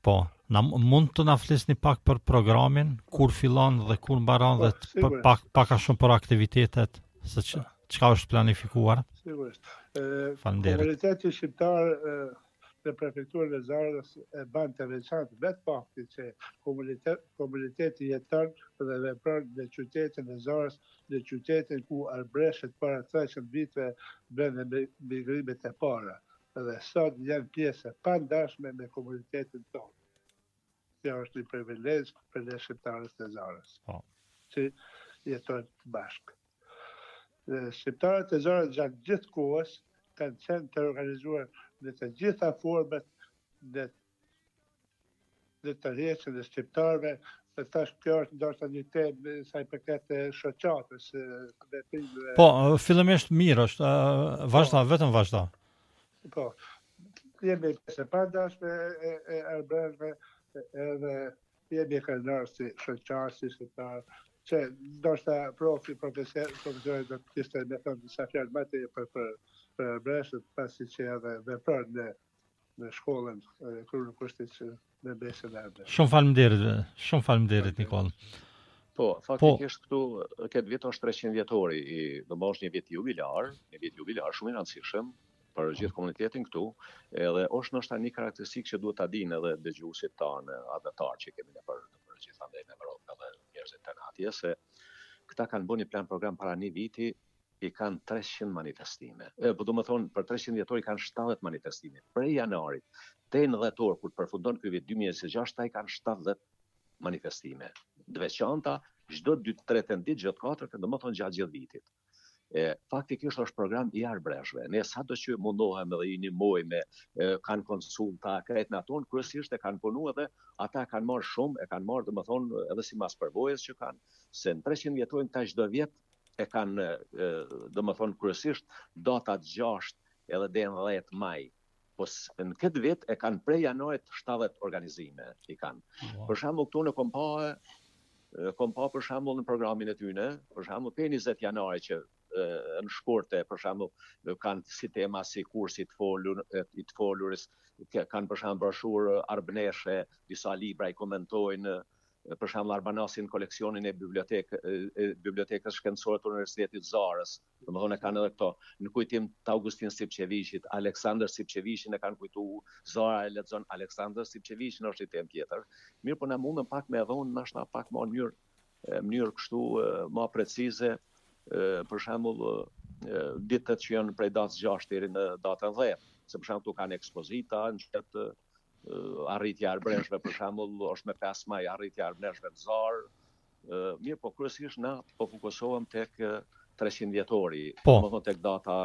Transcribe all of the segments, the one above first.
Po, mund të na flisni pak për programin, kur fillon dhe kur mbaron dhe pak a shumë për aktivitetet, se çka është planifikuar? Sigurisht. Faleminderit. Komuniteti shqiptar në prefekturën e Zarës e ban të veçantë vetë fakti që komuniteti jeton dhe vepron në qytetin e Zarës, në qytetin ku arbreshet para 300 viteve bën migrimet e para. Dhe sot janë pjesë e pandashme me komunitetin tonë. Kjo është një privilegj për ne shqiptarët e Zarës, që jetojnë bashkë. Shqiptarët e Zarës gjatë gjithë kohës kanë qenë të organizuar në të gjitha format në të rrjetin e shqiptarëve, dhe thash kjo është ndoshta një temë sa i përket shoqatës. Po, fillimisht mirë është, vazhdo, vetëm vazhdo. Po, jemi pjesë e pandashme e arbreshme, edhe jemi krenar si shoqar, si shqiptar, që ndoshta profesori do të kishte me thonë disa fjalë më të për arbreshët, pasi që edhe vepron në shkollën Krye Kushtit që në besën e arbreshët. Shumë faleminderit Nikol. Po, faktikisht këtu këtë vit është 300 vjetori, do mosh një vit jubilar shumë i rëndësishëm për gjithë komunitetin këtu, edhe është ndoshta një karakteristikë që duhet ta dinë edhe dëgjuesit tanë, adhetar që kemi për gjithandaj me Evropë edhe njerëzit të natje, se këta kanë bërë një plan program para një viti, i kanë 300 manifestime. Po do të thonë për 300 vjetori kanë 70 manifestime. Prej janarit deri në dhjetor kur përfundon ky vit 2026 ai kanë 70 manifestime. Të veçanta çdo 2-3 ditë gjatë katërt, domethënë gjatë gjithë vitit. Faktikisht është program i arbreshve. Ne sado që mundohem edhe i ndihmojmë, kanë konsulta, krejt në aton, kryesisht e kanë punu edhe ata kanë marrë shumë, e kanë marrë domethënë edhe si mas përvojës që kanë, se në 300 vjetojnë ta çdo vjet e kanë domethënë kryesisht datat 6 edhe deri në 10 maj. Po në këtë vit e kanë prej janarit 70 organizime i kanë. Për shembull këtu në Kompa për shembull në programin e tyre, për shembull pe 20 janari që në shkurte, për shembull kanë si tema si kursi i të foluris, kanë për shembull broshurë arbneshe, disa libra i komentojnë, për shembull Arbanasin koleksionin e bibliotekës shkencore të Universitetit Zarës. Domethënë kanë edhe këto në kujtim të Augustin Sipçeviçit, Aleksandër Sipçeviçin e kanë kujtuar, Zara e lexon Aleksandër Sipçeviçin është një temë tjetër. Mirë, po na mundën pak me dhon ndoshta pak më mënyrë kështu më precize, për shembull ditët që janë prej datës 6 deri në datën 10, se për shembull këtu kanë ekspozita në qytet arritja e arbreshve për shembull është me 5 maj arritja e arbreshve në Zarë. Mirë, po kryesisht na po fokusohem tek 300 vjetori, domethënë tek data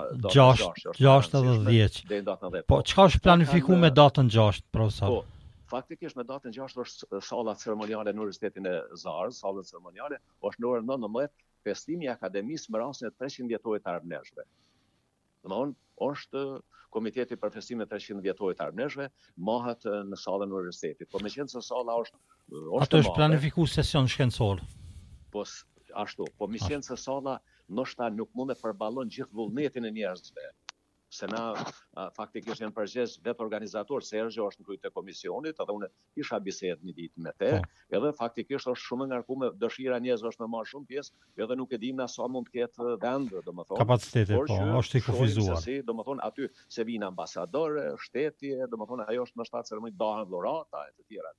6 edhe 10. Deri datën 10. Po çka është planifikuar me datën 6, profesor? Po, faktikisht me datën 6 është salla ceremoniale në Universitetin e Zarës, salla ceremoniale është në orën 19, festimi i akademisë me rastin e 300 vjetorit të arbreshve. Domthonë është Komiteti për festimin e 300 vjetorit të arbreshve mahet në sallën e universitetit. Po meqense salla është ato është planifikuar sesion shkencor. Po ashtu, po meqense salla ndoshta nuk mund të përballon gjithë vullnetin e njerëzve. Se na faktikisht janë përgjegjës vetë organizator, Sergio është në krye të komisionit, edhe unë isha bisedë një ditë me te, edhe faktikisht është shumë ngarkuar dëshira e njerëzve është me marrë shumë pjesë, edhe nuk e dim na sa mund të ketë vend, domethënë. Kapaciteti, po, është i kufizuar. Domethënë aty se vinë ambasadorë, shteti, domethënë ajo është në shtat ceremoni dahen dhurata e të tjera.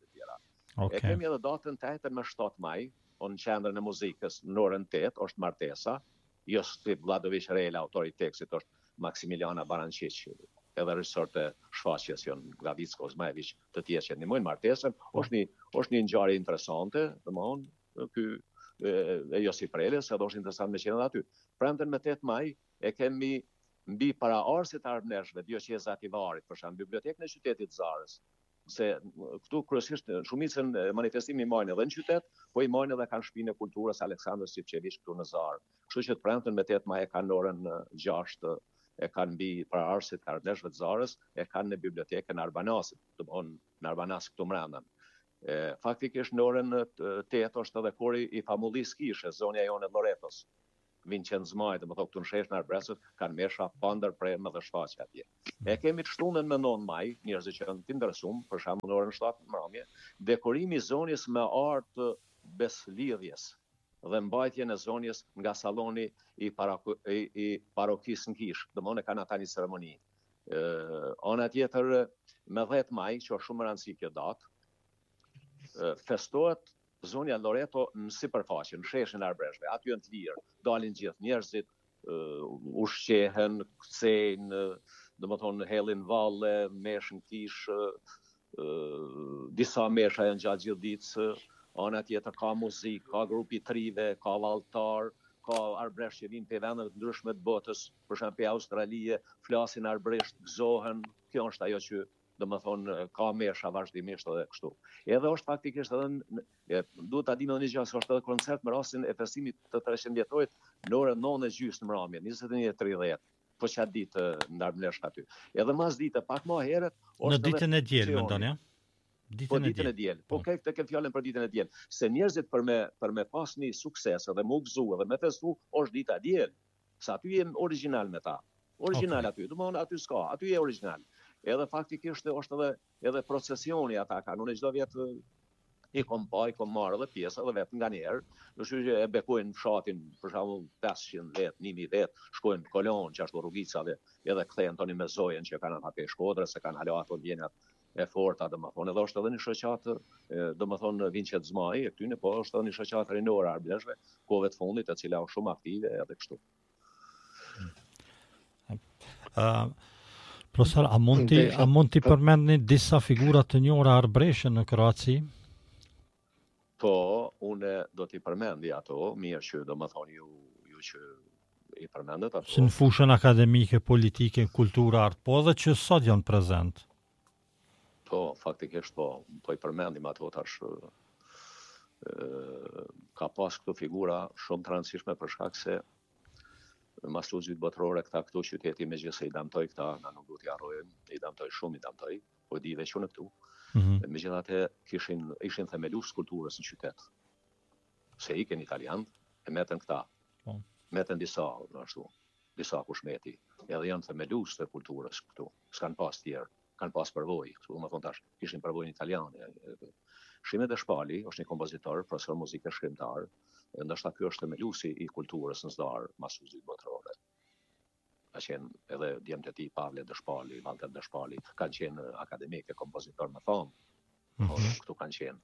E kemi edhe datën 8 me 7 maj, në qendrën e muzikës në orën 8 është martesa, jo si Vladović Rela, autori i tekstit është Maksimiliana Barančić, edhe regjisor të shfaqjes janë Gavicko Zmajević, të tjerë që ndihmojnë martesën, është një ngjarje interesante, domthonë ky e Josip Preles, edhe është interesant me qenë aty. Premten me 8 maj e kemi mbi paraardhësit e arbreshve, Dioqeza Ativarit, për shembull, bibliotekën e qytetit Zarës. Se këtu kryesisht shumicën manifestimi marrin edhe në qytet, po i marrin edhe kanë shtëpinë e kulturës Aleksandër Sipçeviç këtu në Zarë. Kështu që të premten me 8 maj e kanë orën 6 e kanë mbi paraardhësit e arbreshve të Zarës, e kanë në bibliotekën Arbanasit, domthonë në Arbanas këtu brenda. Faktikisht në orën 8 është edhe kori i famullisë Kishe, zonja jone Loretos. Vincenz Zmaj, dhe më thonë këtu në shesh në Arbresët, kanë mesha pa ndërprerje me dhe shfaqje atje. E kemi të shtunën me 9 maj, njerëzit që kanë të interesuar, për shembull në orën 7 mbrëmje, dekorimi i zonjës me artë beslidhjes dhe mbajtjen e zonjës nga salloni i parokisë në Kish, domthonë kanë ata një ceremoni. Ana tjetër me 10 maj, që është shumë e rëndësishme kjo datë, festohet zonja Loreto në sipërfaqe, në sheshin e Arbreshve. Aty janë të lirë, dalin gjithë njerëzit, ushqehen, kthejnë, domethënë hellin valle, meshën Kish, disa mesha janë gjatë gjithë ditës, ana tjetër ka muzikë, ka grupi trive, ka valltar, ka arbresh që vinë për vendet të ndryshme të botës, për shembull për Australie, flasin arbresht, gëzohen. Kjo është ajo që domethënë ka mesha vazhdimisht edhe kështu. Edhe është faktikisht edhe duhet ta dimë edhe një gjë, se është edhe koncert me rastin e festimit të 300 vjetorit në orën 9:30 në mbrëmje, 21:30. Po çfarë ditë ndarblesh aty. Edhe mas dite pak më herët në ditën e diel, mendon ja? Ditën e diel. Po ke fjalën për ditën e diel, se njerëzit për me pas një sukses edhe më u gëzu edhe me festu, është dita e diel. Sa aty jem origjinal me ta. Origjinal aty. Domthonë aty s'ka, aty je origjinal. Edhe faktikisht është edhe procesioni ata kanë. Unë çdo vit i kom marrë edhe pjesë edhe vetë nga njerë, nështu që e bekojnë fshatin, për shembull 500 vet, 1000 vet, shkojnë kolon, që ashtu rrugicave, edhe kthehen tani me zojen që kanë atë Shkodrës, se kanë hala ato vjenjat e forta, domethënë, edhe është edhe një shoqatë, domethënë Vincenz Zmaj, e këtyne, po është edhe një shoqatë rinore Arbleshve, kohëve të fundit, e cila është shumë aktive edhe kështu. Profesor, a mund t'i përmendni disa figura të njohura arbreshe në Kroaci? Po, une do t'i përmendi ato, mirë që do më thoni ju që i përmendet ato. Si në fushën akademike, politike, kulturart, po edhe që sot janë prezent. Po, faktikisht po i përmendim ato tash. Ka pas këto figura shumë të rëndësishme për shkak se masuzit botërore këta këtu qyteti me gjithse i damtoj këta, na nuk duhet i harrojmë, i damtoj shumë, po di dhe që në këtu. Megjithatë ishin themelues kulturës në qytet. Se iken italianë, e meten këta. Meten disa kushmeti. Edhe janë themelues të kulturës këtu. S'kan pas tjerë, kanë pas përvojë. Kështu më thon tash, kishin përvojën italiane. Shime Deshpali është një kompozitor, profesor muzike shkrimtar. Ndoshta ky është themeluesi i kulturës në Zdar, masuzit botërore. Ka qenë edhe djemtë e tij Pavle Deshpali, Valter Deshpali, kanë qenë akademike, kompozitor me famë. Këtu kanë qenë.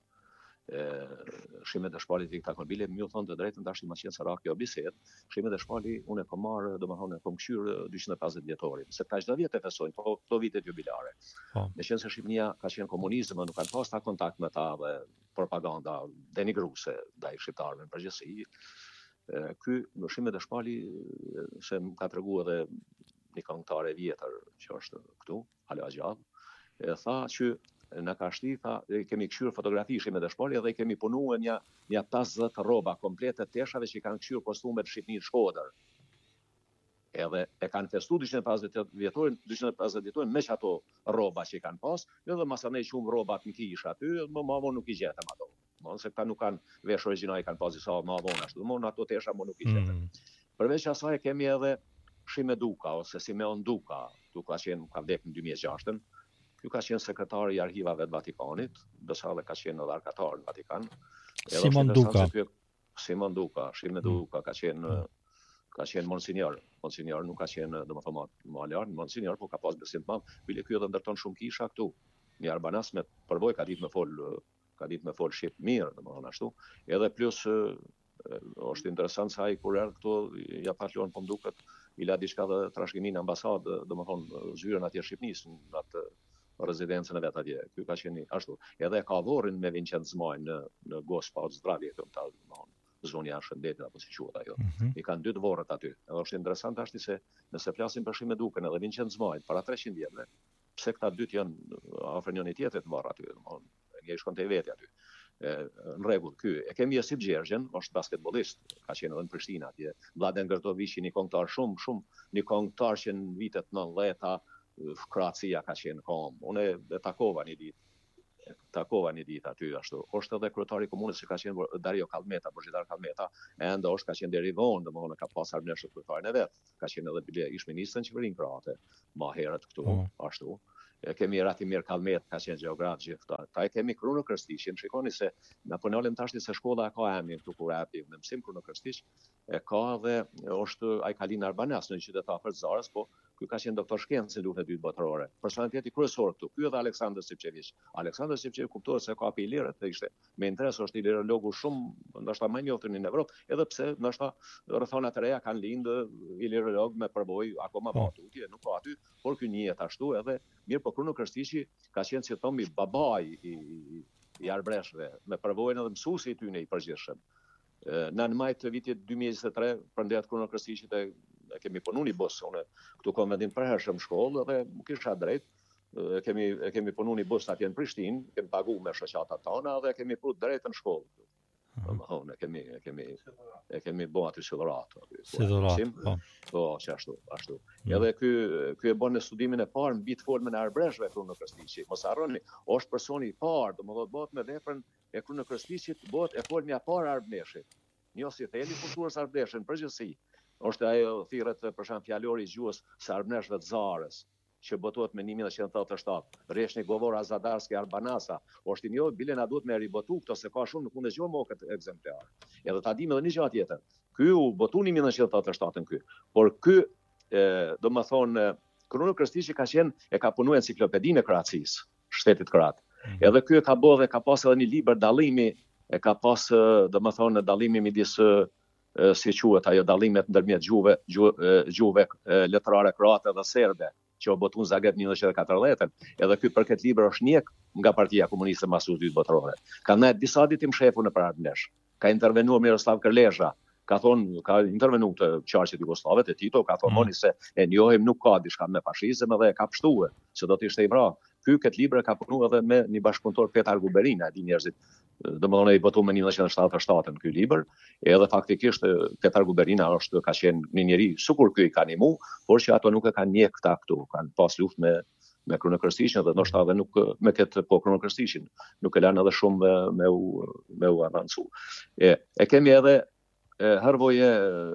Shime Deshpali të këta konbile, më thonë të drejtën tash i ma qenë sëra kjo bisedë. Shime Deshpali, unë e kom marrë, domethënë e kom kqyrë 250 vjetorin, se këta çdo vit e festojnë, po këto vitet jubilare. Me qenë se Shqipënia ka qenë komunizëm, nuk kanë pas ta kontakt me ta dhe propaganda denigruese ndaj shqiptarëve në përgjithësi. Ky Shime Deshpali, se më ka treguar edhe një këngëtar e vjetër që është këtu, hala gjallë, e tha që në ka shti, kemi këshyrë fotografi Shime Deshpali dhe kemi punuar një 50 rroba komplete të teshave që i kanë këshyrë kostumet Shqipni në Shkodër. Edhe e kanë festu 250 vjetorin me që ato rroba që i kanë pas, edhe masane i qumë rrobat në Kish aty, më avon nuk i gjetëm ato. Se këta nuk kanë vesh origjinal, i kanë pas disa më avon ashtu, më ato tesha më nuk i gjetëm. Përveç asaj kemi edhe Shime Duka, ose Simeon Duka, ka vdek në 2006. Ky ka qenë sekretari i arhivave të Vatikanit, ndërsa edhe ka qenë edhe arkatar në Vatikan. Shime Duka ka qenë monsinjor. Monsinjor nuk ka qenë, domethënë më lart, monsinjor, po ka pas besim të madh. Bile ky edhe ndërton shumë kisha këtu. Një Arbanas me përvojë ka ditë me fol shqip mirë, domethënë ashtu. Edhe plus është interesant se ai kur erdhi këtu ja patlon po mduket i la diçka dhe trashëgimin në ambasadë, domethënë zyrën atje Shqipënisë në atë rezidencën e vet atje. Ky ka qenë ashtu. Edhe ka vorrin me Vincenz Zmaj në Gospod Zdravje këtu, domethënë zonja e shëndetit apo si quhet ajo. I kanë 2 vorret aty. Edhe është interesant ashtu se nëse flasim për Shime Dukën edhe Vincenz Zmaj para 300 vjetëve, pse këta dytë janë afër njëri tjetrit të varr aty, domethënë nje shkon te veti aty. Në rregull, ky e kemi Josip Gjergjen, është basketbollist, ka qenë edhe në Prishtinë atje. Mladen Gërtoviç, një këngëtar shumë, një këngëtar që në vitet 90-ta Kroacia ka qenë kom. Unë e takova një ditë. takova një ditë aty ashtu. Është edhe kryetari i komunës që ka qenë Dario Kalmeta, Božidar Kalmeta, ende është ka qenë deri vonë, domethënë ka pas armësh kryetarin e vet. Ka qenë edhe bile ish ministër në qeverinë kroate, më herët këtu, ashtu. Kemi Ratimir Kalmet, ka qenë gjeograf gjithë. Ta e kemi Kruno Krstishin, shikoni se na po nalim tashti se shkolla ka emrin këtu kur hapi në mësim Kruno Krstish, ka dhe është ai Kalin Arbanas në qytet afër Zarës, po ky ka qenë doktor shkencë në luftën e dytë botërore. Personaliteti kryesor këtu, ky edhe Aleksandër Sipçeviç. Aleksandër Sipçeviç kuptohet se ka pi lirë, ishte me interes, është i lirologu shumë, ndoshta më i njohur në Evropë, edhe pse ndoshta rrethonat e reja kanë lindë i lirolog me përboj akoma pa tutje, nuk ka aty, por ky njihet ashtu edhe mirë, po Kruno Krstishi ka qenë si thomi babai i arbreshve, me përvojën edhe mësuesi i tyre i përgjithshëm. Në maj të vitit 2023 përndet Kruno Krstishit e kemi punu një bus, unë këtu kom vendim përhershëm shkollë dhe më kisha drejt, kemi punu një bus atje në Prishtinë, kemi pagu me shoqata tona dhe kemi pru drejt në shkollë. E kemi bo aty sidhurat. Po, që ashtu. Edhe ky e bën në studimin e parë mbi të formën e arbreshve Kruno Krstishi. Mos harroni, është personi i parë, domethënë bëhet me veprën e Kruno Krstishit, bëhet e forma e parë arbreshit. Një si theli kulturës arbreshën përgjithësi. Është ajo thirrët për shemb fjalori i gjuhës së arbreshve të Zarës, që botohet me 1987. Reshni Govor Azadarski Arbanasa, është i njohur, bile na duhet me ribotu këto se ka shumë, nuk mund të dëgjojmë më këtë ekzemplar. Edhe ta dimë edhe një gjë tjetër. Ky u botu në 1987 ky. Por ky, domethënë, Kruno Krstishi ka punuar enciklopedinë e Kroacisë, shtetit kroat. Edhe ky ka bërë dhe ka pas edhe një libër dallimi, ka pas domethënë dallimi midis si quhet ajo dallimet ndërmjet gjuhëve letrare kroate dhe serbe, që u botun Zagreb 1940, edhe ky për këtë libër është njek nga Partia Komuniste mbas dytë botërore. Ka ndaj disa ditim shefu në Arabnesh. Ka intervenuar Miroslav Kërlezha, ka intervenuar të qarqet jugoslave të Tito, ka thonë se e njohim nuk ka diçka me fashizëm edhe e ka pështuar, që do të ishte i vrarë. Ky këtë libër ka punuar edhe me një bashkëpunëtor Petar Guberina, e di njerëzit. Domethënë i botuar me 1977 ky libër, edhe faktikisht Petar Guberina ka qenë një njeri sukur ky i ka nimu, por që ato nuk e kanë njeh këta këtu, kanë pas luftë me Kruno Krstishin dhe ndoshta edhe nuk me këtë Kruno Krstishin, nuk e lanë edhe shumë me u avancu. E kemi edhe Hrvoje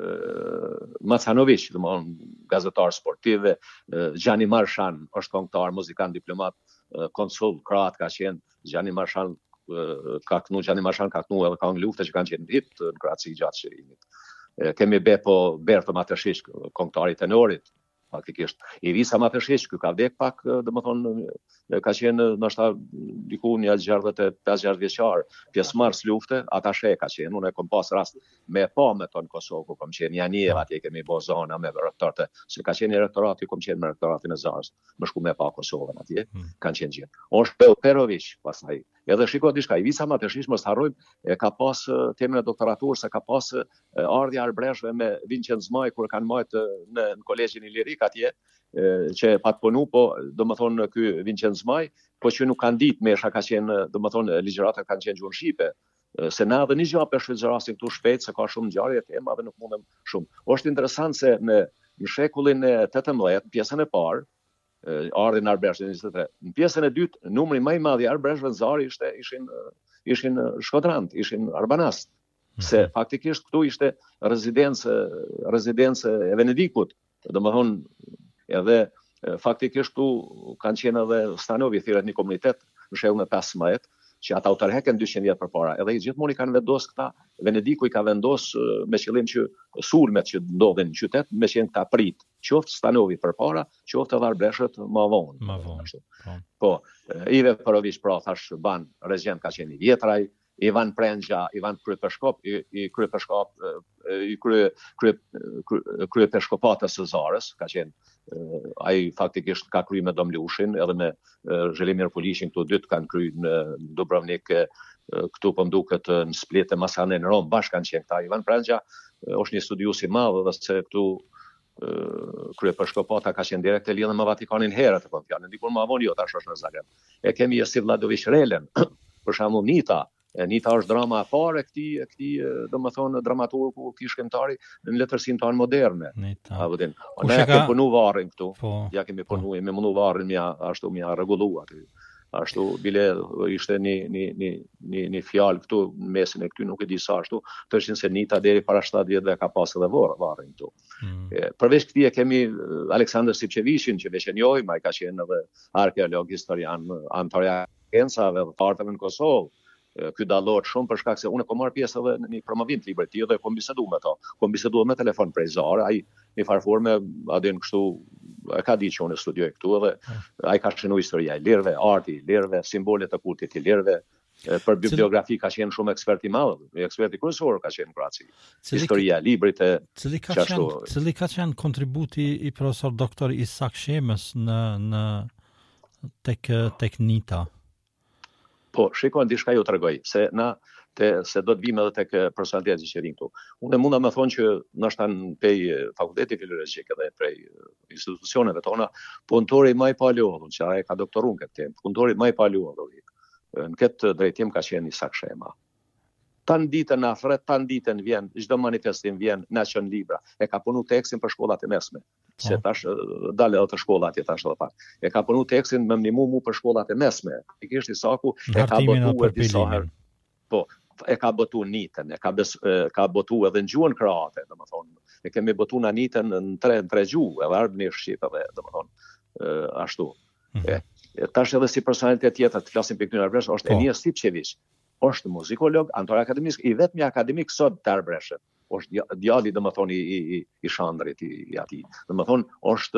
Macanović, domethënë gazetar sportiv, Gjani Marshan është këngëtar, muzikant, diplomat, konsul kroat ka qenë. Gjani Marshan ka kënu edhe ka në lufte që kanë qenë hit në Kroaci gjatë qërimit. Kemi Berto Mateshish, këngëtari tenorit, faktikisht. Ivica Mateshish, ky ka vdek pak, domethënë ka qenë ndoshta diku një 65 vjeçar, pjesëmarrës lufte, atashe ka qenë. Unë kam pas rast me me tonë Kosovë, ku kam qenë Janiev, atje kemi bo zona me rektorate, se ka qenë rektorati, ku kam qenë me rektoratin e Zarës, më shku me pa Kosovën atje, kanë qenë gjithë. Është Perović, pastaj. Edhe shiko diçka, Ivica Mateshish, mos harrojmë, ka pas temën e doktoraturës, se ka pas ardhja arbreshve me Vincenz Maj, kur kanë marrë në kolegjin Ilirik atje, që pat punu, po domethënë ky Vincenz Maj, po që nuk kanë ditë mesha ka qenë, domethënë ligjëratat kanë qenë gjuhën shqipe. Se na edhe një gjë për shfrytëzorasin këtu shpejt, se ka shumë ngjarje tema dhe nuk mundem shumë. Është interesant se në shekullin e 18, pjesën e parë, ardhin arbreshtë në 23. Në pjesën e dytë, numri më i madh i arbreshëve në Zarë ishin shkodrant, ishin arbanas. Se faktikisht këtu ishte rezidencë e Venedikut. Domethënë edhe faktikisht këtu kanë qenë edhe stanovi, thirret një komunitet në shekullin e 15, që ata u tërheken 200 vjet përpara. Edhe gjithmonë i kanë vendosur këta, Venediku i ka vendosur me qëllim që sulmet që ndodhin në qytet me qenë këta prit, qoftë stanovi përpara, qoftë edhe arbreshët më vonë. Po, Ive Perović pra thash ban rezident ka qenë i vjetraj, Ivan Prengja, Ivan kryepeshkopatës së Zarës, ka qenë ai faktikisht ka kryer me Domlushin edhe me Zhelimir Pulishin, këto dy kanë kryer në Dubrovnik, këtu po duket në Split e Masane në Rom, bashkë kanë qenë këta. Ivan Prengja është një studius i madh edhe se këtu kryepeshkopata ka qenë direkt e lidhur me Vatikanin herët, po fjalën dikur më vonë jo tash është në Zagreb. E kemi Josip Vladović Relen, për shembull Nita është drama e parë e këtij domethënë dramaturgu kishkëmbëtari në letërsinë tonë moderne. Ne kemi punu varrin këtu. Ja kemi punu, me mundu varrin ashtu mja rregulluar aty. Ashtu bile ishte një fjalë këtu në mesin e këty, nuk e di sa ashtu, thoshin se Nita deri para 7 vjetëve ka pas edhe varrin këtu. Përveç këtij kemi Aleksandr Sipçevishin që veç e njohim, ai ka qenë edhe arkeolog, historian, antar i agencave dhe parteve në Kosovë. Ky dallohet shumë për shkak se unë kam marrë pjesë edhe në një promovim të librit të tij dhe kam biseduar me to. Kam biseduar me telefon prej Zare, ai në farforme adin kështu e ka ditë që unë studioj këtu edhe ai ka shënuar historia e lirëve, arti i lirëve, simbolet e kultit të lirëve. Për bibliografi ka qenë shumë ekspert i madh, ekspert i kryesor ka qenë Kraci. Historia e librit e cili ka qenë kontributi i profesor doktor Isak Shemës në tek Nita. Po, shikoj diçka ju tregoj se se do të vim edhe tek personaliteti që vin këtu. Unë mund ta më thonë që ndoshta prej fakultetit filologjik edhe prej institucioneve tona, punëtori më i palodhur, që ai ka doktoruar këtë temë, punëtori më i palodhur në këtë drejtim ka qenë Isak Shema. Tan ditën afret, tan ditën vjen, çdo manifestim vjen, na çon libra. E ka punu tekstin për shkollat e mesme. Se tash dalë edhe të shkolla atje tash edhe pak. E ka punu tekstin me mnimu për shkollat e mesme. Pikërisht Isaku e ka botuar disa herë. Po, e ka botuar Nitën, e ka botuar edhe në gjuhën kroate, domethënë. E kemi botuar Nitën në tre gjuhë, edhe arabisht shqip edhe domethënë ashtu. Tash edhe si personalitet tjetër të flasim për këtyn Arbresh, është Enir Sipçeviç. Është muzikolog, antar akademik, i vetmi akademik sot të Arbreshit. Është djali domethënë i Shandrit i atij. Domethënë është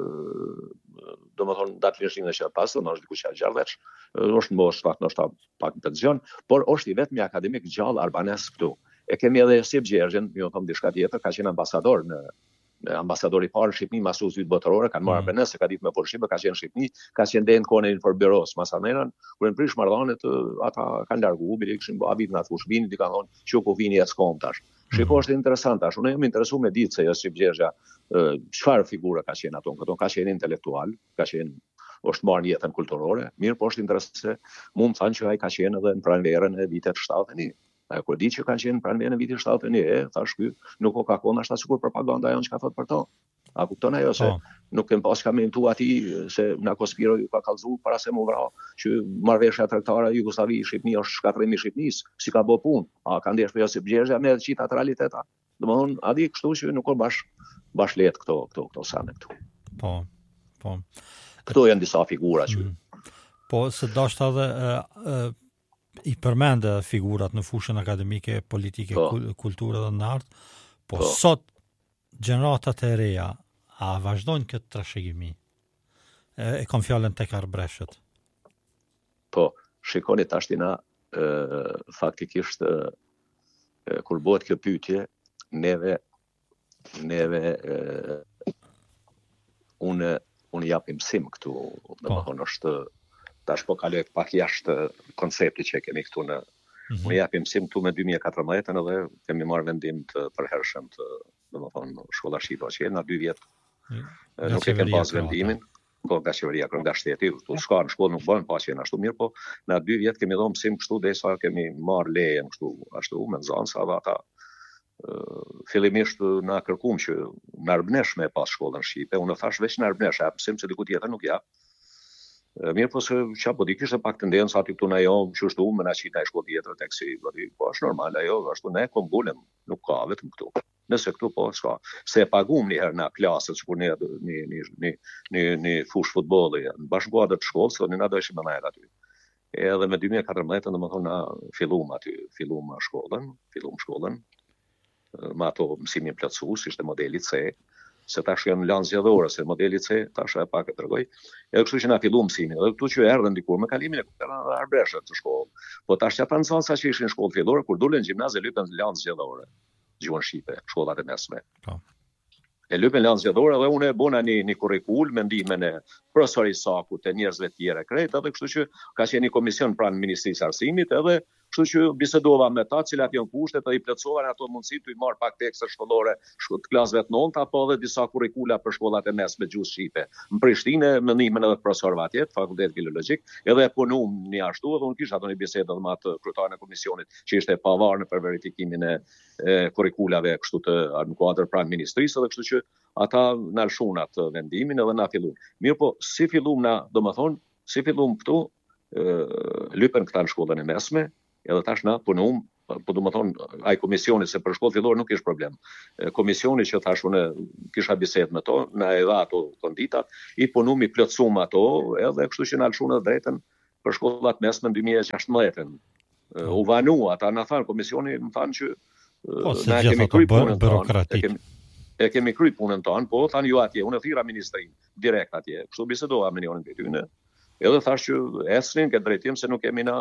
domethënë datëllishin e që pasur, është diku 60 vjeç, është në moshë fakt ndoshta pak në pension, por është i vetmi akademik gjallë albanes këtu. E kemi edhe Josip Gjergjin, ju them diçka tjetër, ka qenë ambasador në ambasadori i parë në Shqipëri mas udhëzimit botëror, kanë marrë Arbanes, se ka ditë me Shqipëri, ka qenë në Shqipëri, ka qenë deri në kohën e Inforberos, masamerën, kur në prish marrëdhëniet ata kanë larguar, bile kishin bërë vit na fush vini, di kanë thonë, "Çu ku vini as kom tash." Shiko, është interesant tash. Unë jam interesuar me ditë se Josip Gjergja çfarë figura ka qenë ato, ka qenë intelektual, ka qenë është marrë në jetën kulturore, mirë, po është interesant se mund të thanë që ai ka qenë edhe në pranverën e vitit 70-një. Ai kur di që kanë qenë pranverën e vitit 70-një, thash ky nuk o ka qenë ashta sikur propaganda jonë që ka thot për to. A kupton ajo se nuk kem pas ka mentu aty se na Kospiro ju ka kallzu para se më vra që marrveshja tregtare Jugosllavi Shqipëni është shkatrimi i Shqipënisë, si ka bë punë. A ka ndesh për Josip Gjergja me gjithë atë realiteta. Domthonë, a di kështu që nuk ka bash let këto sane këtu. Po. Këto janë disa figura që. Po se dashta edhe i përmendë figurat në fushën akademike, politike, kulture dhe në art, po sot gjeneratat e reja a vazhdojnë këtë trashëgimi? E kam fjalën tek Arbreshët. Po, shikoni tashtina faktikisht kur bëhet kjo pyetje, neve unë japim mësim këtu, domethënë është tash po kaloj pak jashtë konceptit që kemi këtu në unë japim mësim këtu me 2014 edhe kemi marrë vendim të përhershëm të domethënë shkolla shqipe që na 2 vjet nuk e kemi pas vendimin, po nga qeveria, nga shteti, këtu shka në shkollë nuk bën pa qenë ashtu mirë, po na 2 vjet kemi dhënë mësim kështu derisa kemi marrë lejen kështu ashtu me nxënësa dhe ata fillimisht na kërkuam që në Arbnesh me pas shkollën shqipe, unë thash veç në Arbnesh, jap mësim se diku tjetër nuk jap. Mirë, po se çapo di kishte pak tendencë aty këtu na jo, çështu më na qita e shkollë tjetër tek si, po është normal ajo, ashtu ne kombulem, nuk ka vetëm këtu. Nëse këtu po s'ka, se e paguam një herë na klasët që kur një fush futbolli, në bashkuadër të shkollës, thonë na do ishim më najt aty. Edhe me 2014 domethënë na filluam shkollën, me ato mësimin plotësues, ishte modeli C, se tash janë lanë zgjedhore, se modeli C tash e pak e tregoj. Edhe kështu që na filluam mësimin, edhe këtu që erdhën dikur me kalimin e Arbreshët të shkollë. Po tash ata nxënësa që ishin në shkollë fillore, kur dolën në gjimnaz e lypen lanë zgjedhore, gjuhën shqipe, shkollat e mesme. E lypen lanë zgjedhore dhe unë e bona një kurrikul me ndihmën e profesorit Sakut e njerëzve të tjerë krejt, edhe kështu që ka qenë një komision pranë Ministrisë së Arsimit, edhe kështu që bisedova me ta, cilat janë kushtet, edhe i plotësova ato mundësi të i marr pak tekste shkollore të klasëve të 9, apo edhe disa kurrikula për shkollat e mesme gjuhë shqipe. Në Prishtinë me ndihmën edhe profesorëve atje, Fakulteti Filologjik, edhe e punum një ashtu, edhe unë kisha ato një bisedë edhe me atë kryetarin e komisionit që ishte pavarur për verifikimin e kurrikulave kështu të në kuadër pranë ministrisë, edhe kështu që ata na lëshun atë vendimin edhe na fillun. Mirë po, si fillum na, domethënë, si fillum këtu, lypen këta në shkollën e mesme, edhe tash na punum, po do më thonë, ai komisioni, se për shkollë fillore nuk ishte problem. Komisioni që thash unë kisha bisedë me to, na e dha ato konditat, I punum I plotësum ato, edhe kështu që na lëshun edhe drejtën për shkollat mesme në 2016. U vanu, ata na thanë komisioni, më thanë që na kemi kryer punën tonë. E kemi kryer punën tonë, po thanë ju atje, unë thira ministrin direkt atje. Kështu bisedova me njërin prej tyre. Edhe thash që esnin këtë drejtim se nuk kemi na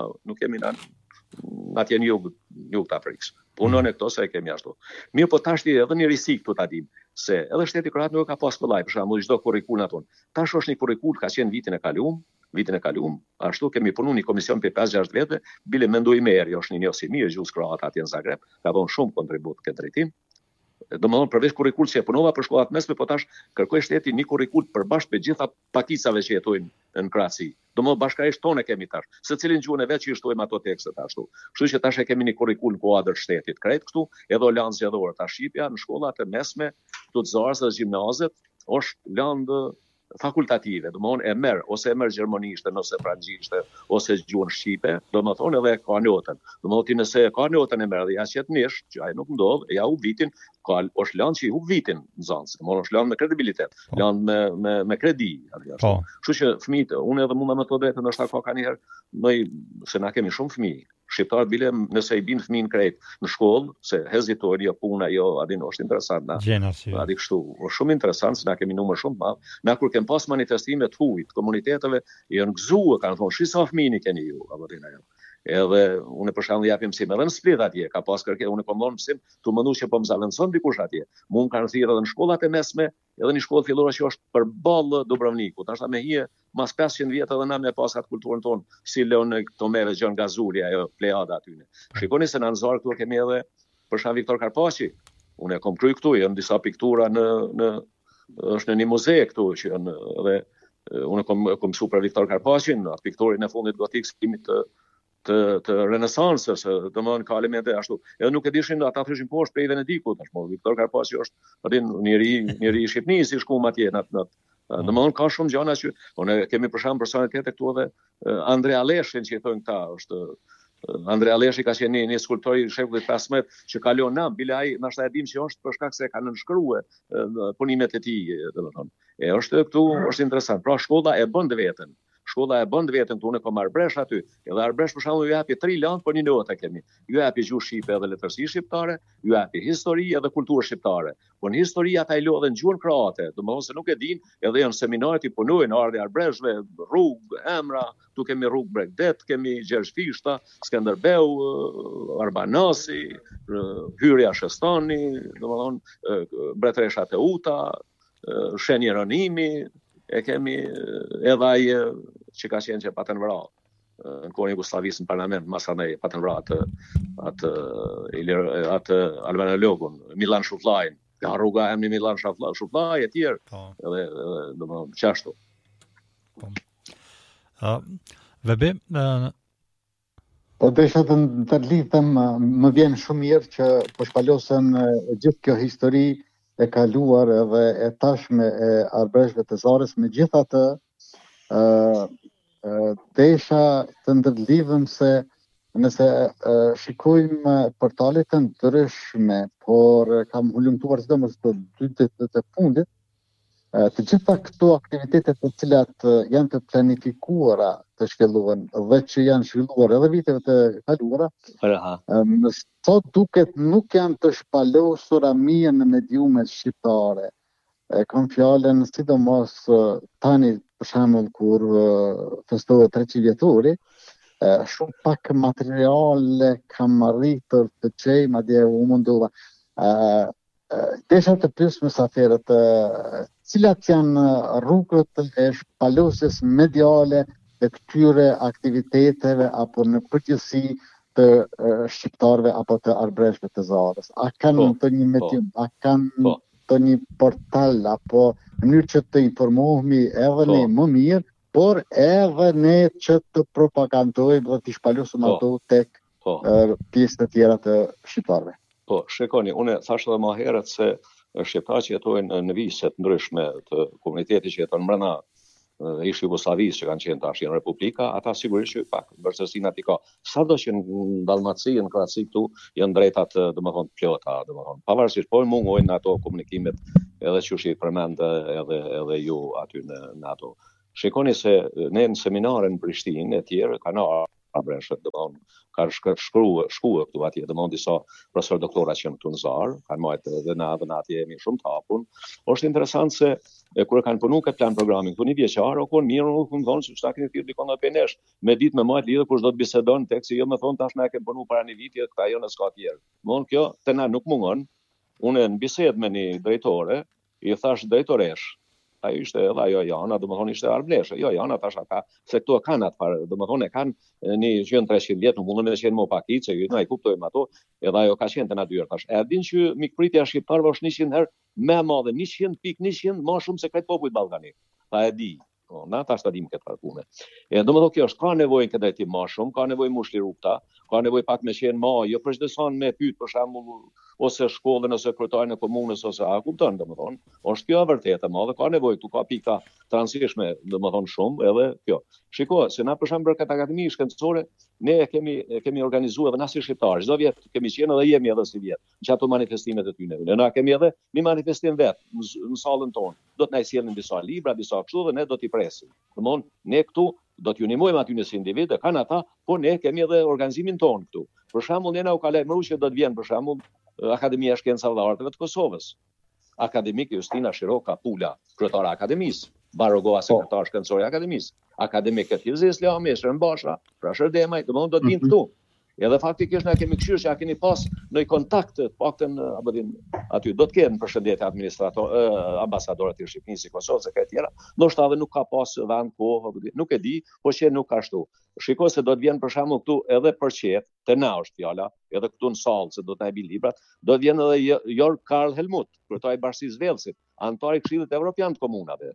atje në jug të Afrikës. Punon e këto se e kemi ashtu. Mirë, po tash edhe një risi këtu ta dim, se edhe shteti kroat nuk ka pas kollaj, për shembull çdo kurrikul aton. Tash është një kurrikul ka qenë vitin e kaluar, ashtu kemi punuar një komision për 5-6 vete, bile mendoj më herë, është një njësi mirë gjus kroat atje në Zagreb, ka dhënë shumë kontribut këtë drejtim. Domethënë përveç kurrikul që e punova për shkollat mesme, po tash kërkoi shteti një kurrikul përbashkë me gjitha pakicave që jetojnë në Kroaci. Domethënë bashkërisht tonë kemi tash, secilin gjuhën e vet që I shtojmë ato tekstet ashtu. Kështu që tash e kemi një kurrikul kuadër shtetit krejt këtu, edhe lanë zgjedhore tash shqipja në shkollat e mesme, këtu të Zarës dhe gjimnazet, është lanë fakultative, domethënë e merr ose e merr gjermanishte, ose frangjishte, ose gjuhën shqipe, domethënë edhe ka notën. Domethënë nëse ka notën e merr dhe ja qet nish, që ai nuk ndodh, ja u vitin, ka është lanë që I u vitin nxënës, domethënë është lanë me kredibilitet, lanë me kredi, ashtu. Kështu që fëmijët, unë edhe mund me të drejtë ndoshta ka një herë, se na kemi shumë fëmijë. Shqiptarët bile nëse I bin fëmijën krejt në shkollë, se hezitojnë jo puna, jo, adin është interesant na. Adi kështu, është shumë interesant se na kemi numër shumë të madh. Na kur kem pas manifestime të huaj të komuniteteve, janë gëzuar, kanë thonë, "Shi sa fëmijë keni ju", apo dinë ajo. Edhe unë për shembull japim mësim edhe në Split atje, ka pas kërkesë, unë po mbon mësim, tu mendu që po më zalënson dikush atje. Mund kanë thirrë edhe në shkollat e mesme, edhe në shkollë fillore që është përballë Dubrovnikut. Tash me hije mas 500 vjet edhe na me pas atë kulturën tonë, si Leon Tomeve, Gjon Gazuli, ajo plejada aty. Shikoni se në Anzar këtu kemi edhe për shembull Viktor Karpaçi. Unë e kam kryer këtu, janë disa piktura është në një muze këtu që janë edhe unë kam mësuar për Viktor Karpaçin, atë pikturin e fundit gotik skimit të renesansës, domethënë ka elemente ashtu. Edhe nuk e dishin ata thoshin poshtë prej Venedikut, tashmë Viktor Karpaçi është njëri I Shqipërisë si shkuam atje natë. Domethënë ka shumë gjëra që unë kemi për shembull personalitete këtu edhe Andrea Leshin që thonë këta, është Andrea Leshi ka qenë një skulptor I shekullit 15 që kalon na, bile ai ndoshta e dim që është për shkak se ka nënshkruar punimet e tij, domethënë. Është këtu është interesant. Pra shkolla e bën veten. Shkolla e bën veten tonë ka marr bresh aty. Edhe Arbresh për shembull ju japi 3 lanë për një notë kemi. Ju japi gjuhë shqipe edhe letërsi shqiptare, ju japi histori edhe kulturë shqiptare. Po në histori ata I lodhen gjuhën kroate, domethënë se nuk e din, edhe janë seminare I punojnë ardhi Arbreshve, rrugë, emra, tu kemi rrugë Bregdet, kemi Gjergj Fishta, Skënderbeu, Arbanasi, hyrja Shestani, domethënë Bretresha Teuta, Shenjë Rënimi, e kemi edhe ai që ka qenë që patën vra në kohën e Jugoslavisë në parlament, masandaj patën vra atë albanologun, Milan Shufllajin, ka rruga emri Milan Shufllaj e tjerë, edhe domethënë çashtu. Vebi, po desha të lidhem, më vjen shumë mirë që po shpalosen gjithë kjo histori e kaluar edhe e tashme e Arbreshve të Zarës, megjithatë desha të ndërlidhem se nëse shikojmë portalet të ndryshme, por kam hulumtuar sidomos të 2 ditët e fundit, të gjitha këto aktivitetet të cilat janë të planifikuara të shkelluar dhe që janë shkelluar edhe viteve të kaluara, sot duket nuk janë të shpalosura mirë në mediumet shqiptare. Kam fjalën sidomos tani për shembull kur festohet 300 vjetori, shumë pak materiale kam arritur të gjej, madje u mundova. Desha të pyes mysafirët, cilat janë rrugët e shpalosjes mediale të këtyre aktiviteteve apo në përgjithësi të shqiptarëve apo të Arbreshve të Zarës? A kanë të një medium, a kanë të një portal apo në mënyrë që të informohemi edhe ne më mirë, por edhe ne që të propagandojmë dhe të shpalosim ato tek pjesët e tjera të shqiptarëve? Po, shikoni, unë thash edhe më herët se shqiptarët që jetojnë në vise të ndryshme të komunitetit që jeton brenda ish Jugosllavisë që kanë qenë tash në Republika, ata sigurisht që pak vërtetësinë aty ka. Sado që në Dallmaci, në Kroaci këtu janë drejtat domethënë plota, domethënë pavarësisht po mungojnë ato komunikimet edhe që i përmend edhe ju aty në ato. Shikoni se ne në seminare në Prishtinë e tjerë kanë arbreshët, domethënë kanë shkuar këtu atje, domethënë disa profesor doktora që janë këtu në Zar, kanë marrë edhe na atje jemi shumë të hapun. Është interesant se kur kanë punu këtë plan programin këtu një vjeçar, o kon mirë nuk më thonë se çka keni thirrë dikon në penesh, me ditë me majt lidhë kush do të bisedon tek se jo më thon tash na e kemi punu para një viti këta jo në ska tjerë. Mon kjo te na nuk mungon. Unë në bisedë me një drejtore, i thash drejtoresh, ajo ishte edhe ajo Jana, domethënë ishte arbleshe. Jo Jana tash ata se këtu kanë atë parë, domethënë e kanë një gjën 300 vjet, nuk mundën të qenë më pakice, ju na i kuptojmë ato, edhe ajo ka qenë të natyrë tash. E din që mikpritja shqiptarëve është 100 herë më e madhe, 100.100 më shumë se këtë popujt ballkanik. Ta e di. Na tash ta dim këtë parkume. Domethënë kjo është ka nevojë këtë drejtim më shumë, ka nevojë mushli rrugta, ka nevojë pak me qenë më, jo për çdo son me pyet për shembull ose shkollën ose kryetarin e komunës ose a kupton domethënë. Është kjo e vërtetë e madhe, ka nevojë këtu ka pika transhishme domethënë shumë edhe kjo. Shiko, se na për shembull këtë akademi shkencore, ne e kemi organizuar edhe na si shqiptarë. Çdo vjet kemi qenë edhe jemi edhe si vjet. Në ato manifestimet e tyre. Ne na kemi edhe një manifestim vet në sallën tonë. Do të na sjellin disa libra, disa kështu dhe ne do t'i presim. Domthon, ne këtu do t'ju ndihmojmë aty në si individ, kanë ata, po ne kemi edhe organizimin tonë këtu. Për shembull, ne na u ka lajmëruar që do të vjen për shembull Akademia e Shkencave dhe Arteve të Kosovës. Akademik Justina Shiroka Pula, kryetare e akademisë, Barogova sekretar shkencore i akademisë, akademik Filzi Islami, Shën Basha, pra Shërdemaj, domthon do të vinë këtu. Edhe faktikisht na kemi këshirë që a keni pas në kontakt të paktën aty do të kenë përshëndetje administrator ambasadorët e Shqipërisë si Kosovës e këto tjera. Ndoshta edhe nuk ka pas vend kohë, nuk e di, po që nuk ka ashtu. Shikoj se do të vjen për shembull këtu edhe për qet, te na është fjala, edhe këtu në sallë se do të na bëj librat, do të vjen edhe Jörg Karl Helmut, kryetari i Bashkisë Velsit, antar i Këshillit Evropian të Komunave.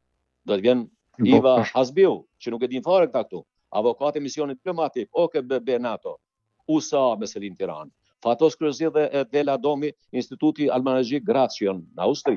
Do të vjen Iva Hasbiu, që nuk e din fare këta këtu, avokat e misionit diplomatik, OKBB NATO. USA me Selin Tiranë. Fatos Kryezi dhe Dela Domi, Instituti Almanagjik Gracion në Austri.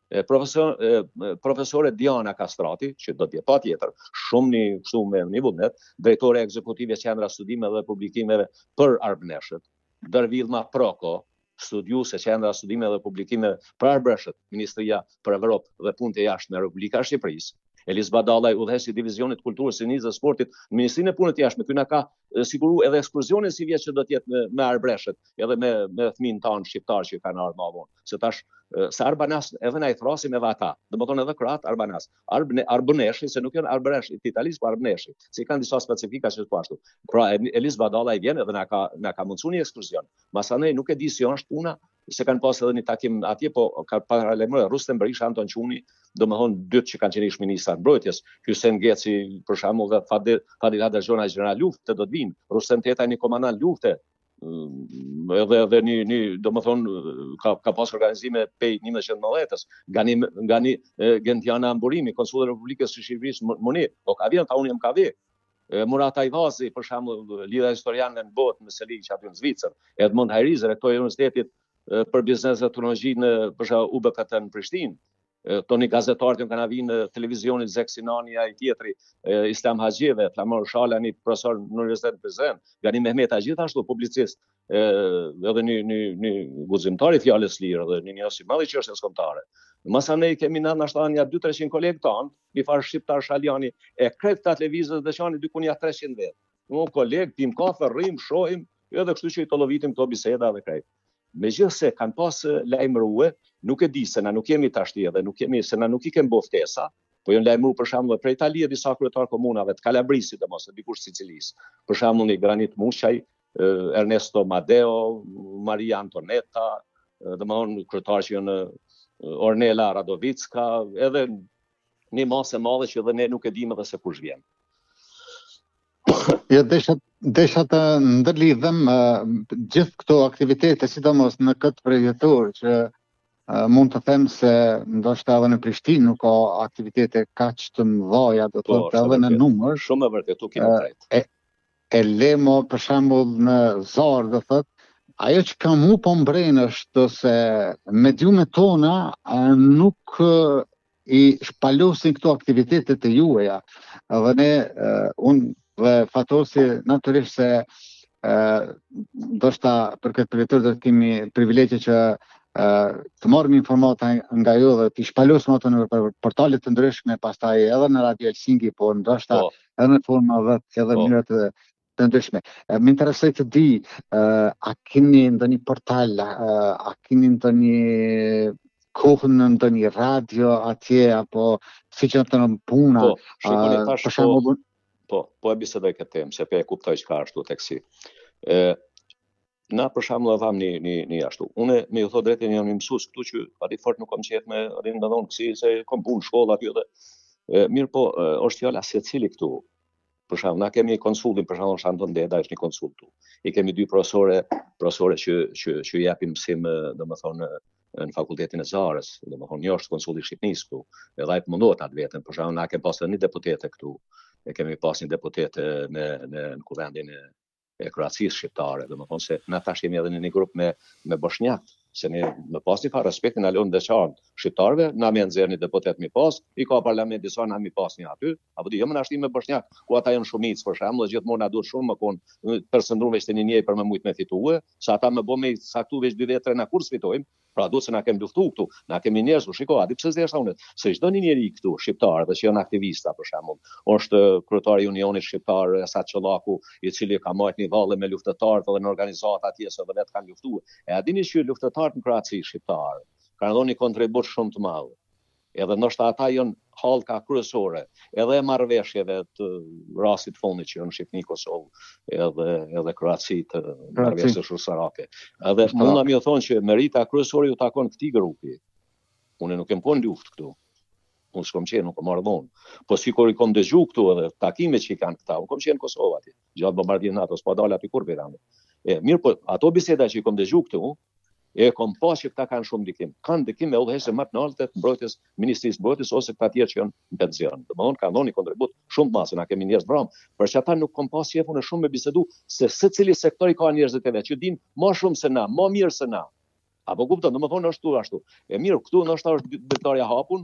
Profesore Diana Kastrati, që do të jetë patjetër, shumë një kështu me një vullnet, drejtore ekzekutive Qendra Studime dhe Publikimeve për Arbreshët. Dërvillma Proko, studiuese Qendra Studime dhe Publikimeve për Arbreshët, Ministria për Evropë dhe Punët e Jashtme e Republika e Shqipërisë. Elis Badallaj, udhëhesi Divizionit Kulturës, Sinizë dhe Sportit në Ministrinë e Punës së Jashtme. Ky na ka siguru edhe ekskursionin si vjet që do të jetë me Arbreshët, edhe me fëmijën tanë shqiptar që kanë ardhur më vonë. Se tash se Arbanas edhe na i thrasim edhe ata. Domethënë edhe kroat Arbanas. Arboneshi, se nuk janë Arbreshi të Italisë, po Arboneshi. Se kanë disa specifika që po ashtu. Pra Elis Badallaj vjen edhe na ka mundsuar një ekskursion. Masanej nuk e di si është puna, se kanë pas edhe një takim atje, po ka paralajmëruar Rustem Berisha, Anton Çuni, domethënë dytë që kanë qenë ish ministra të mbrojtjes, Hysén Geci për shembull dhe Fadil Hadergjona general lufte do të vinë, Rustem Teta një komandant lufte, edhe një domethënë ka pas organizime pej 1990-s, nga një Gentiana Amburimi, konsulli i Republikës së Shqipërisë Moni, po ka vjen ta unë jam ka vë. Murat Ajvazi për shembull lidha historiane në botë me Seliç aty në Zvicër, Edmund Hajrizer rektor i universitetit për biznes dhe teknologji në UBKT në Prishtinë. Toni gazetarët kanë vinë në televizionit Zek Sinani ai tjetri, Islam Haxhive, Flamor Shalani, profesor në Universitetin Prizren, Gani Mehmeta gjithashtu publicist, edhe një guximtar i fjalës lirë dhe një njësi madh i çështjes kombëtare. Masanej kemi na ndoshta ja 200-300 kolegë tanë, një farë shqiptar Shaljani, e krejt ta televizës dhe shani diku ja 300 vet. Unë koleg, pim kafe, rrim, shohim, edhe kështu që i tollovitim këto biseda dhe krejt. Megjithse kanë pas lajmërue, nuk e di se na nuk jemi tashti edhe nuk i kemi boftesa, po janë lajmëruar për shembull për Itali disa kryetar komunave të Kalabrisi domos, dikush Sicilisë. Për shembull një Granit Mushaj, Ernesto Madeo, Maria Antoneta, domthon kryetar që janë Ornela Radovicka, edhe një masë e madhe që edhe ne nuk e dimë edhe se kush vjen. Ja, desha të ndërlidhem gjithë këto aktivitete, sidomos në këtë përjetor që mund të them se ndoshta edhe në Prishtinë nuk ka aktivitete kaq të mëdha, do të thotë edhe në numër. Shumë e vërtetë, tu kemi drejt. E lemo për shembull në Zar, do thotë, ajo që ka mu po mbren është se mediumet tona nuk I shpalosin këto aktivitetet e juaja. Dhe ne, unë dhe Fatosi, natyrisht se ndoshta për këtë përjetur do të kemi privilegje që të marrim informata nga ju dhe të shpalosim ato në portale të ndryshme, pastaj edhe në Radio Helsinki, po ndoshta edhe në forma vetë edhe mënyra të ndryshme. Më interesoj të di, a keni ndonjë portal, a keni ndonjë kohën në ndonjë radio atje, apo si që të në puna, për shembull. Po e bisedoj këtë temë, se pe e kuptoj çka ashtu teksi. Na për shembull e tham një ashtu. Unë me ju thot drejtën jam mësues këtu që aty fort nuk kam qejf me aty ndonjë kësi se kam punë shkollë aty edhe. Mirë po, është fjala secili këtu. Për shembull, na kemi konsullin, për shembull Shanton Deda është një konsull këtu. I kemi dy profesore që japin mësim, domethënë në fakultetin e Zarës, domethënë një është konsulli i Shqipërisë këtu. Edhe ai mundohet atë vetën, për shembull na kemi pasur një deputete këtu. E kemi pas një deputet në kuvendin e Kroacisë shqiptare, domethënë se na tash jemi edhe në një grup me bosnjakët, se ne me pas një farë respektin na lënë veçantë shqiptarëve, na më nxjerr një deputet mi pas, i ka parlamenti sa na mi pas një aty, apo jo më na shtim me bosnjak, ku ata janë shumicë për shembull, gjithmonë na duhet shumë më kon përshëndruar veç një për më shumë me fitue, sa ata më bë me saktu veç 2 vetë na kurs fitojmë. Pra duhet se na kemi luftu këtu, na kemi njerëz, shiko, aty pse s'deshta unë, se çdo një njeri këtu shqiptar dhe që janë aktivista për shembull, është kryetari i Unionit Shqiptar Asat Çollaku, i cili ka marrë një valle me luftëtarë dhe në organizata atje se vetë kanë luftuar. E a dini që luftëtarët në Kroaci shqiptar kanë dhënë një kontribut shumë të madh. Edhe ndoshta ata janë hallka kryesore, edhe e marrëveshjeve të rastit fundit që në Shqipëri, Kosovë, edhe Kroaci të marrëveshjes shoqërake. Edhe mund më thonë që merita kryesore ju takon këtij grupi. Unë nuk kem punë luftë këtu. Unë s'kam qenë, nuk kam marrë dhon. Po sikur i kam dëgju këtu edhe takimet që kanë këta, unë kam qenë në Kosovë atje, gjatë bombardimit NATO, s'po dal aty kur Beirani. Mirë po, ato biseda që i kam dëgju këtu, e kom pas që këta kanë shumë ndikim. Kanë ndikim me udhëheqëse më të lartë të mbrojtjes, Ministrisë Mbrojtjes ose këta tjerë që janë në pension. Domthonë kanë dhënë një kontribut shumë të madh, na kemi njerëz vram, por që ata nuk kam pas jepun shumë me bisedu se secili sektor i ka njerëzit e vet që dinë më shumë se na, më mirë se na. Apo kupton, domethënë është ashtu. E mirë, këtu ndoshta është detarja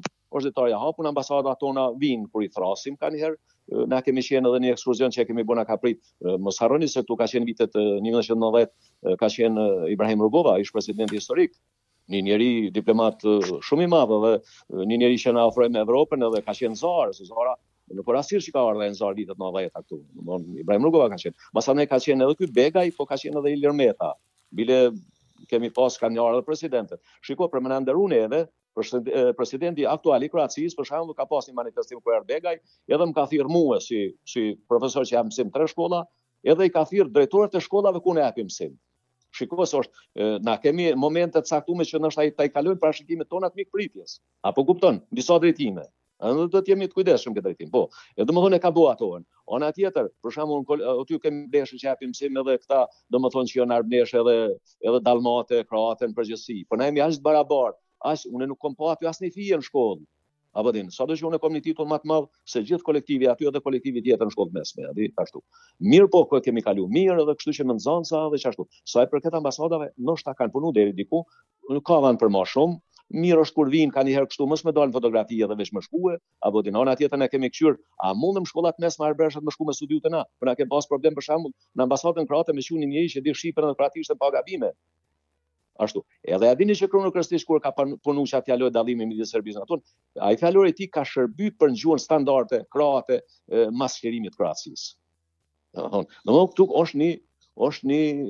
hapun, ambasadat tona vinë kur i thrasim kanë herë. Na kemi qenë edhe një ekskursion që kemi bëna kaprit. Mos harroni se këtu ka qenë vitet 1990, ka qenë Ibrahim Rugova, ish presidenti historik, një njeri diplomat shumë i madh dhe një njeri që na ofroi me Evropën edhe ka qenë zar, se zara në porasir që ka ardhur në zar vitet 90 këtu. Domthonë Ibrahim Rugova ka qenë. Masanej ka qenë edhe ky Begaj, po ka qenë edhe Ilir Meta. Bile kemi pas kanë ardhur presidentët. Shiko, për më na nderuan edhe presidenti aktual i Kroacisë, për shembull, ka pas një manifestim ku erdhi Begaj, edhe më ka thirrë mua si profesor që jam mësim 3 shkolla, edhe i ka thirrë drejtorët e shkollave ku ne japim mësim. Shiko se na kemi momente të caktuara që ndoshta i kalojnë parashikimet tona të mikpritjes. Apo kupton, disa drejtime. Edhe do të jemi të kujdesshëm këtë drejtim. Po, domethënë ka bëu ato. Ana tjetër, për shembull, aty kemi ndeshë që japim mësim edhe këta, domethënë që janë arbënesh edhe dallmate, kroate në përgjithësi. Po na jemi ashtu barabartë. Unë nuk kam pa aty asnjë fije në shkollë. Apo din, sado që unë kam një titull më të madh se gjithë kolektivi aty edhe kolektivi tjetër në shkollë mesme, aty ashtu. Mirë po, ko kemi kaluar mirë edhe kështu që më nxënësa dhe çashtu. Sa i përket ambasadave, ndoshta kanë punuar deri diku, ka vënë për më shumë. Mirë është kur vinë kanë një herë kështu, mos më dalin fotografi edhe veç më shkuë, apo din, ana tjetër ne kemi kthyer, a mundem shkollat mesme arbëreshat më shku me studiut e na? Po na kemi pas problem për shembull në ambasadën kroate me qenë një njeri që di shqipen edhe praktikisht pa gabime. Ashtu. Edhe a dini që kronokrestisht kur ka punuar çat fjaloj dallimi midis Serbisë naton, ai fjalori i tij ka shërby për ngjuar standarde kroate mas shërimit të Kroacisë. Domethënë këtu është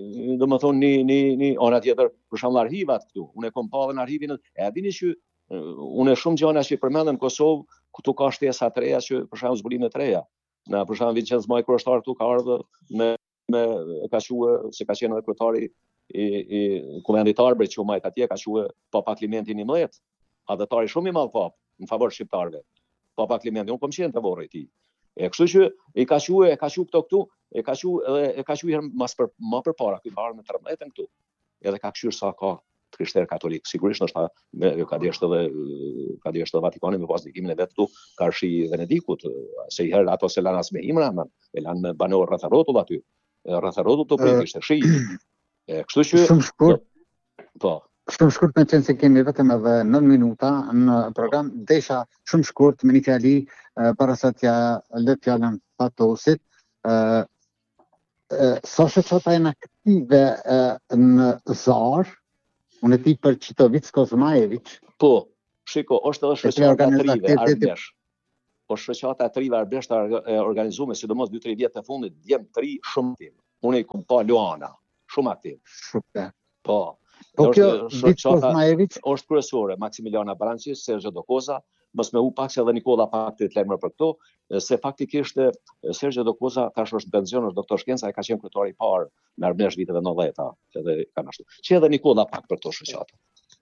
një ana tjetër, për shembull arhivat këtu. Unë kam pa edhe në arhivin, e a dini që unë shumë gjëra që përmendën në Kosovë, këtu ka shtesa të reja që për shembull zbulime të reja. Na për shembull Vincenz Maj Kurashtar këtu ka ardhur me ka thua se ka qenë edhe kryetari i kuvendit arbër që majt atje ka thua Papa Klimenti 11, adhetari shumë i madh pap në favor shqiptarëve. Papa Klimenti, unë kam qenë të vorrë i tij. E kështu që e ka thua këtu, e ka thua herë më përpara, ky ka ardhur me 13 këtu. Edhe ka kthyer sa ka të krishterë katolik. Sigurisht është ka deshtë edhe Vatikani me pas ndikimin e vet këtu, ka shi Venedikut, se i herë ato se lanë as me imra, e lanë me banor rreth rrotull aty. Rreth rrotull të ishte shi. Kështu që shumë shkurt. Po, Shumë shkurt me qenë se kemi vetëm edhe 9 minuta në program, desha shumë shkurt me një fjali para sa t'ja lë fjalën Fatosit. Sa shoqata janë aktive në Zar, unë e ti për Qitovic Kozmajevic. Po, shiko, është edhe shoqata e trive Arbesh. Po shoqata e trive Arbesh të organizuar sidomos 2-3 vjet e fundit, djem 3 shumë aktiv. Unë i kum pa Luana, shumë aktiv. Super. Po. Po kjo Kozmajevic është kryesore, Maximiliana Branci, Sergio Dokoza, mos me u pak se edhe Nikola pak të lajmër për këto, se faktikisht Sergio Dokoza tash është në pension, është doktor shkenca, e ka qenë kryetari i parë në Arbesh viteve 90-ta, edhe kanë ashtu. Që edhe Nikola pak për këto shoqata.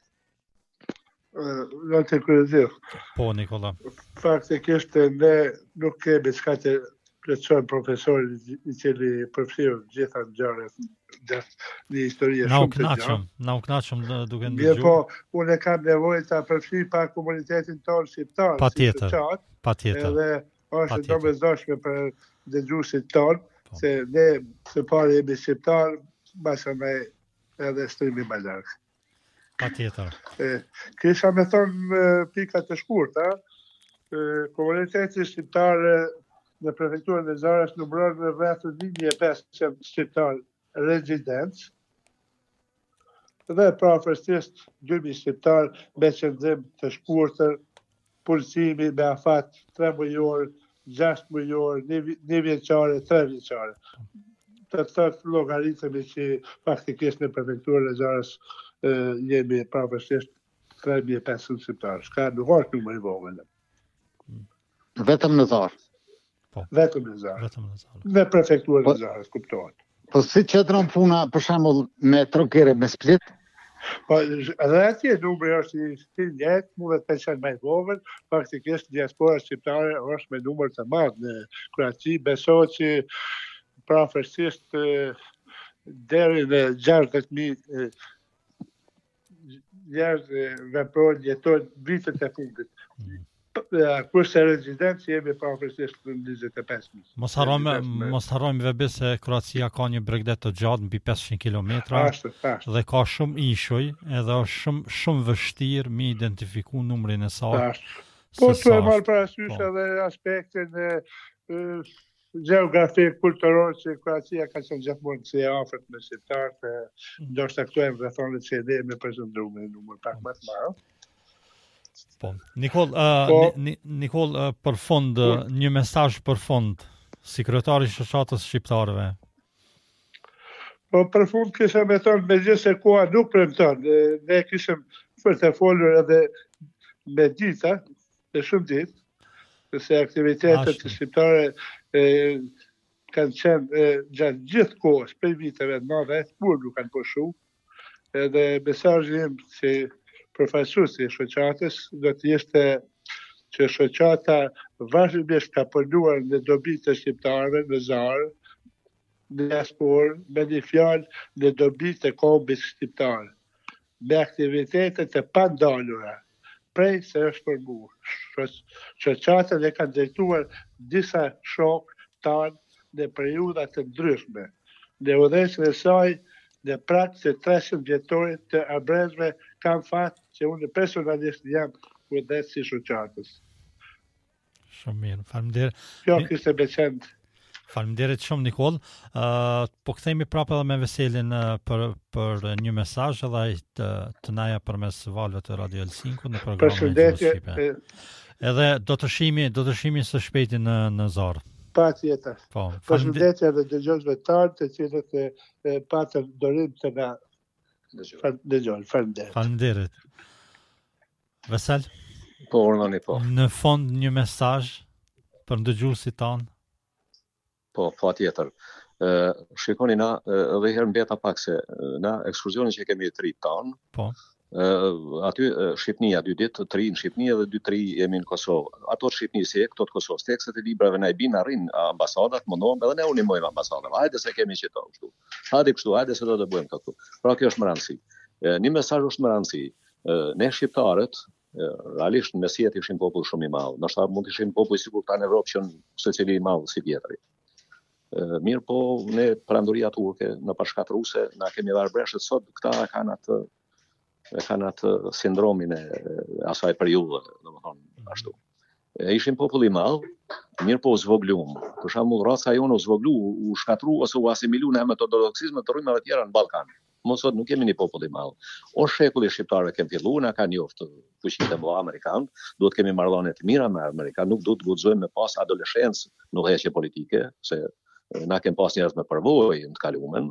Në të kryezir. Po, Nikola. Faktikisht ne nuk kemi s'ka të plotësojmë profesorin i cili përfshirë gjitha ngjarjet gjatë një historie shumë të gjatë. Na u kënaqëm duke ndëgjuar. Po, unë kam nevojë ta përfshij pak komunitetin tonë shqiptar. Patjetër. Edhe është domosdoshme për dëgjuesit tonë, se ne së pari jemi shqiptar, pastaj edhe strimi më larg. Patjetër. Kisha me thonë pika të shkurta, komuniteti shqiptar në prefekturën e Zarës numëron rreth 1.500 shqiptar rezidencë dhe prafërsisht 2.000 shqiptar me qëndrim të shkurtër, punësimi me afat 3 mujor, 6 mujor, 1 vjeçare, 3 vjeçare. Të tërë llogaritemi që faktikisht në prefekturën e Zarës jemi prafërsisht 3.500 shqiptarë. Shka nuk është numër i vogël. Vetëm në Zarë. Vetëm në Zarë. Në prefekturën e Zarës, kuptohet. Po si qëndron puna, për shembull, me Trokere, me Split? Po, edhe atje numri është i njëjtë, mund të qenë më i vogël, faktikisht diaspora shqiptare është me numër të madh në Kroaci, besohet që prafërsisht deri në 60.000 njerëz veprojnë, jetojnë vitet e fundit. Kurse rezidencë jemi prafërsisht në 25.000. Mos harrojmë vetë se Kroacia ka një bregdet të gjatë mbi 500 kilometra dhe ka shumë ishuj, edhe është shumë vështirë mi identifiku numrin e saj. Po të e marrë parasysh edhe aspektin gjeografik, kulturor, që Kroacia ka qenë gjithmonë si e afërt me shqiptarët, ndoshta këtu e rrethonet që ne me prezantuar me numër pak më të madh. Po. Nikol, për fund, një mesazh për fund, si kryetari i shoqatës shqiptarëve. Po për fund kisha me thonë, megjithëse koha nuk premton, ne kishim për të folur edhe me dita, e shumë ditë, se aktivitetet shqiptare kanë qenë gjatë gjithë kohës, për viteve 90, kur nuk kanë pushu, edhe mesazhi im si përfaqësuesi i shoqatës do të ishte që shoqata vazhdimisht ka punuar në dobi të shqiptarëve në Zarë, në diasporë, me një fjalë në dobi të kombit shqiptar, me aktivitetet e pandalura, prej se është formuar. Shoqatën e kanë drejtuar disa shokë tanë në periudha të ndryshme. Në udhëheqjen e saj në prakë se 300 vjetorit të abrezve kam fatë që unë personalisht jam kujdes si shoqatës. Shumë mirë, faleminderit. Kjo kishte me qenë. Faleminderit shumë Nikol. Po kthehemi prapë edhe me Veselin për një mesazh edhe ai të naja përmes valve të Radio Helsinki në programin e Shqipe. Edhe do të shihemi së shpejti në Zarë. Patjetër. Po. Përshëndetje edhe dëgjuesve tanë të cilët patën dorim të na dëgjojnë. Faleminderit. Vesel? Po, urnoni po. Në fond një mesazh për dëgjuesit tanë. Po, patjetër. Shikoni na edhe herë mbeta pak se na ekskursionin që kemi 3 tanë. Po. Aty Shqipnia 2 ditë, 3 në Shqipni dhe 2-3 jemi në Kosovë. Ato të Shqipni si këto të Kosovës, tekstet e librave na i bin arrin ambasadat, mundohem edhe ne unimojmë ambasadat. Hajde se kemi qito kështu. Hajde se do të bëjmë këtu. Pra kjo është më rëndësi. Një mesazh është më rëndësi. Ne shqiptarët realisht në mesjet ishim popull shumë i madh. Ndoshta mund të ishim popull sikur ta në Evropë që secili i madh si tjetri. Mirë po, ne perandoria turke në bashkat ruse na kemi marrë breshët sot, këta kanë atë e kanë atë sindromin e asaj periudhe, domethënë ashtu. Ishim popull i madh, mirë po u zvoglum. Për shembull, raca jonë u zvoglu, u shkatru ose u asimilu në metodoloksizme të rrymë të tjera në Ballkan. Mos sot nuk kemi një popull i madh. O shekulli shqiptarëve kemi filluar, na kanë njoftë fuqitë e mëdha amerikanë, duhet kemi marrëdhënie të mira me amerikanë, nuk duhet guxojmë me pas adoleshencë në udhëheqje politike, se na kem pas njerëz me përvojë në të kaluamën.